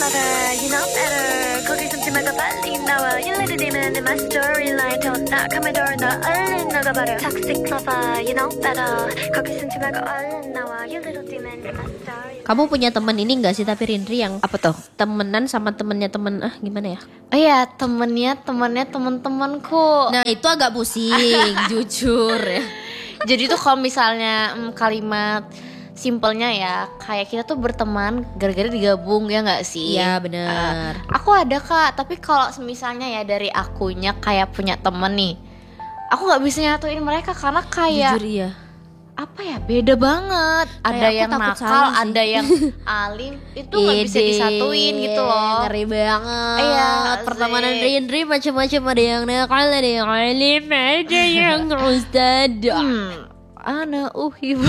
lover, you know better. 거기 숨지 말고 빨리 나와. You let it in and my storyline. 더 나가면 더 얼른 나가버려. Toxic lover, you know better. 거기 숨지 말고 얼른 나와. You little demon in my story. Kamu punya temen ini gak sih tapi Rindri yang Apa tuh? temenan sama temennya temen gimana ya? Oh iya, temennya temen-temenku. Nah itu agak pusing jujur ya. Jadi tuh kalau misalnya kalimat simpelnya ya, kayak kita tuh berteman gara-gara digabung, ya nggak sih? Iya benar. Aku ada kak, tapi kalau misalnya ya dari akunya kayak punya temen nih, aku nggak bisa nyatuin mereka karena kayak Jujur iya. apa ya, beda banget. Ada aku yang takut nakal, salah sih. ada yang alim, itu nggak bisa Ide, disatuin gitu loh. Ngeri banget. Iya, pertemanan asik. Rindri macam-macam, ada yang nakal, ada yang alim, ada yang ustad. Ana uhibu.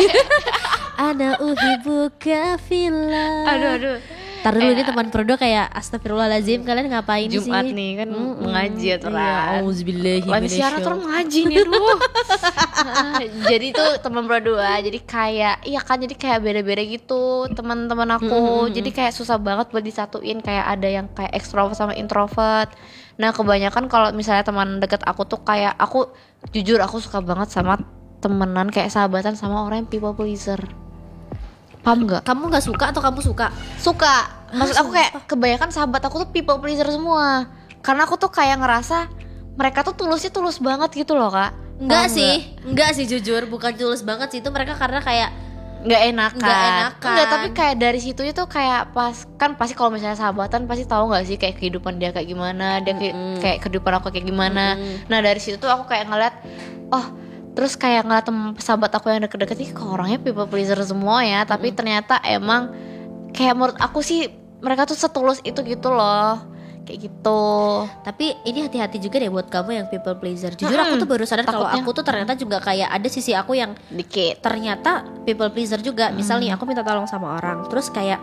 Ana uhibuka fillah. Aduh. Tar dulu ini teman Prodo kayak astagfirullahalazim, kalian ngapain Jumat sih? nih kan mengaji ya tuh. Iya, auzubillahi Lagi siaran tuh mengaji nih dulu. Jadi tuh teman berdua, jadi kayak iya kan, jadi kayak beda-beda gitu teman-teman aku. Jadi kayak susah banget buat disatuin, kayak ada yang kayak ekstrovert sama introvert. Nah kebanyakan kalau misalnya teman deket aku tuh kayak aku jujur aku suka banget sama temenan kayak sahabatan sama orang yang people pleaser. Paham nggak? Kamu nggak suka atau kamu suka? Suka. Maksud aku kayak kebanyakan sahabat aku tuh people pleaser semua. Karena aku tuh kayak ngerasa mereka tuh tulus banget gitu loh kak. Enggak sih jujur, bukan tulus banget sih, itu mereka karena kayak Nggak enakan. Enggak, tapi kan. kayak dari situ itu kayak pas kan pasti kalau misalnya sahabatan pasti tahu nggak sih kayak kehidupan dia kayak gimana, dia kayak kehidupan aku kayak gimana. Nah dari situ tuh aku kayak ngeliat, oh terus kayak ngeliat sahabat aku yang deket-deket nih kok orangnya people pleaser semua ya, tapi ternyata emang kayak menurut aku sih mereka tuh setulus itu gitu loh, kayak gitu. Tapi ini hati-hati juga deh buat kamu yang people pleaser. Jujur aku tuh baru sadar kalau Takutnya. aku tuh ternyata juga kayak ada sisi aku yang Dikit. ternyata people pleaser juga. Misal nih aku minta tolong sama orang, terus kayak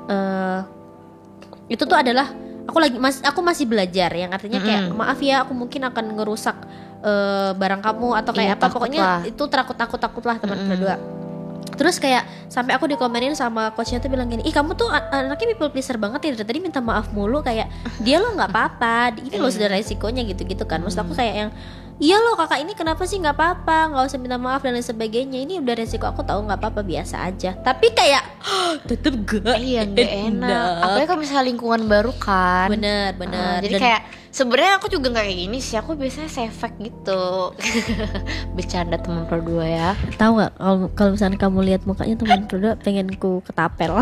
itu tuh adalah aku masih belajar, yang artinya kayak maaf ya aku mungkin akan ngerusak barang kamu atau kayak Iya, apa, takut pokoknya lah. itu takut lah teman berdua. Terus kayak sampai aku dikomenin sama coachnya tuh bilang gini, ih kamu tuh anaknya people pleaser banget ya, dari tadi minta maaf mulu, kayak dia lo nggak apa-apa, ini lo sudah resikonya gitu kan. Maksud aku kayak yang iya loh kakak, ini kenapa sih nggak apa-apa, nggak usah minta maaf dan lain sebagainya, ini udah resiko, aku tahu nggak apa-apa, biasa aja. Tapi kayak tetep gak Iya nggak enak. Apalagi kalau misalnya lingkungan baru kan. bener. Jadi Dan kayak sebenarnya aku juga nggak kayak gini sih. Aku biasanya sefek gitu. Bercanda teman berdua ya. tahu nggak kalau misalnya kamu lihat mukanya teman berdua, pengen ku ketapel.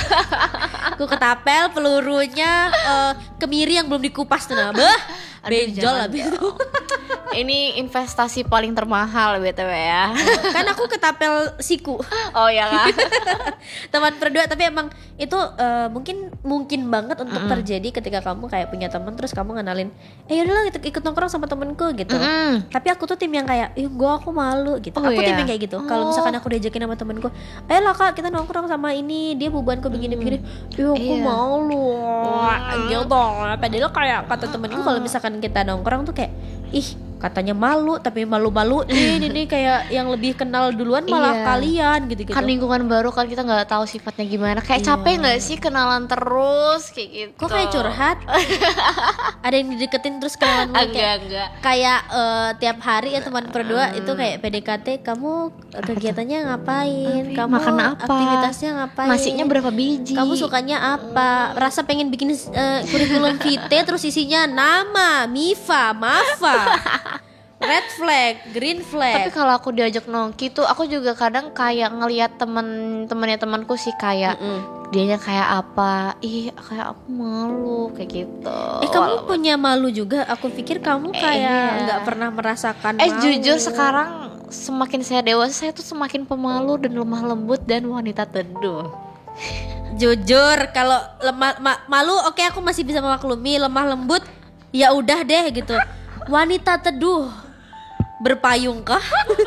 Ku ketapel pelurunya kemiri yang belum dikupas tuh nah. Benjol jangan habis itu. Ini investasi paling termahal BTW ya. Kan aku ketapel siku. Oh ya kan. Teman berdua, tapi emang itu mungkin banget untuk terjadi ketika kamu kayak punya teman terus kamu ngenalin yaudahlah ikut nongkrong sama temenku gitu. Tapi aku tuh tim yang kayak aku malu gitu. Oh, Aku tim iya? yang kayak gitu. Kalau misalkan aku diajakin sama temenku, ayolah kak kita nongkrong sama ini, dia bubuanku begini-begini, aku Iya. malu gitu. Padahal kayak kata temenku kalau misalkan kita nongkrong tuh kayak katanya malu, tapi malu-maluin. Ini kayak yang lebih kenal duluan malah Iya. kalian gitu-gitu. Kan lingkungan baru kan kita nggak tahu sifatnya gimana. Kayak capek nggak sih kenalan terus kayak gitu. Kok kayak curhat? Ada yang dideketin terus kenalan mulu kayak Enggak. kayak tiap hari ya teman berdua itu kayak PDKT, kamu kegiatannya ngapain? Kamu makan apa? aktivitasnya ngapain? Nasinya berapa biji? Kamu sukanya apa? Rasa pengen bikin kurikulum vitae terus isinya nama, Mifa, Mafa. Red flag, green flag. Tapi kalau aku diajak nongki tuh aku juga kadang kayak ngelihat temen-temennya temanku sih kayak dianya kayak apa, kayak aku malu kayak gitu. Kamu punya malu juga? Aku pikir kamu kayak nggak pernah merasakan malu. Jujur sekarang semakin saya dewasa saya tuh semakin pemalu dan lemah lembut dan wanita teduh. Jujur kalau malu oke, aku masih bisa memaklumi, lemah lembut ya udah deh gitu. Wanita teduh berpayung kah?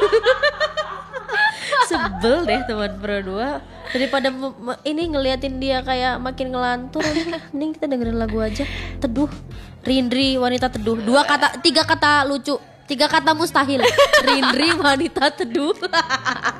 Sebel deh teman berdua. Daripada ini ngeliatin dia kayak makin ngelantur, mending kita dengerin lagu aja. Teduh, Rindri wanita teduh. 3 kata lucu, 3 kata mustahil. Rindri wanita teduh.